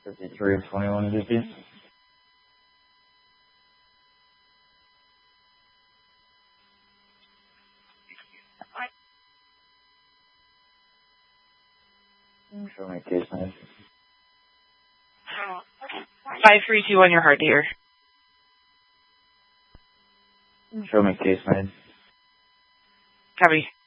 53 of 21 digits. Show me case man. 5321 on your heart, dear. Show me case man. Copy.